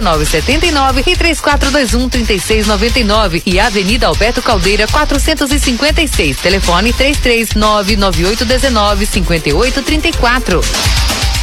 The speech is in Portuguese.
3979 e 3421-3699 e Avenida Alberto Caldeira 456. Telefone 33998195834.